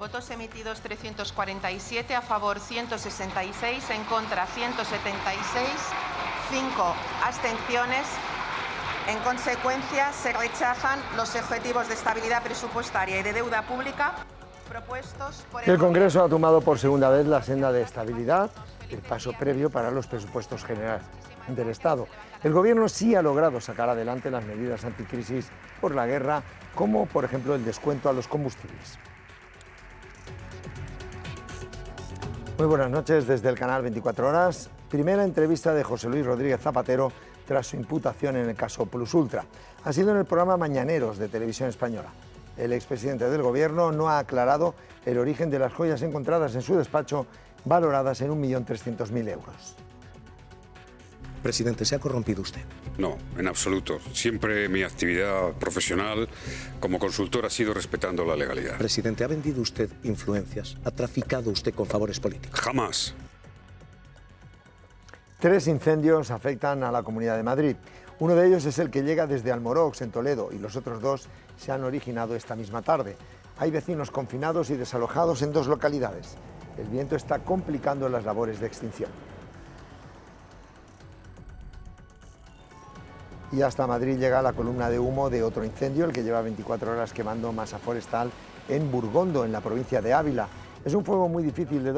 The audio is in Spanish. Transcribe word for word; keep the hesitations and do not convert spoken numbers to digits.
Votos emitidos trescientos cuarenta y siete, a favor ciento sesenta y seis, en contra ciento setenta y seis, cinco abstenciones. En consecuencia, se rechazan los objetivos de estabilidad presupuestaria y de deuda pública propuestos por el, el Congreso ha tomado por segunda vez la senda de estabilidad, el paso previo para los presupuestos generales del Estado. El Gobierno sí ha logrado sacar adelante las medidas anticrisis por la guerra, como por ejemplo el descuento a los combustibles. Muy buenas noches desde el canal veinticuatro horas. Primera entrevista de José Luis Rodríguez Zapatero tras su imputación en el caso Plus Ultra. Ha sido en el programa Mañaneros de Televisión Española. El expresidente del Gobierno no ha aclarado el origen de las joyas encontradas en su despacho, valoradas en un millón trescientos mil euros. Presidente, ¿se ha corrompido usted? No, en absoluto. Siempre mi actividad profesional como consultor ha sido respetando la legalidad. Presidente, ¿ha vendido usted influencias? ¿Ha traficado usted con favores políticos? Jamás. Tres incendios afectan a la Comunidad de Madrid. Uno de ellos es el que llega desde Almorox, en Toledo, y los otros dos se han originado esta misma tarde. Hay vecinos confinados y desalojados en dos localidades. El viento está complicando las labores de extinción. Y hasta Madrid llega la columna de humo de otro incendio, el que lleva veinticuatro horas quemando masa forestal en Burgondo, en la provincia de Ávila. Es un fuego muy difícil de